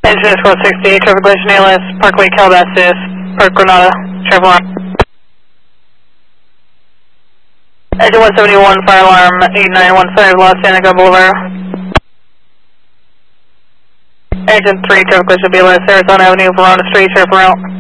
Engine is 460, traffic collision ALS, Parkway Calabasas, Park Granada, travel on. Engine 171, fire alarm 8915, Los Angeles Boulevard. Engine 3, traffic collision BLS, Arizona Avenue, Verona Street, traffic route.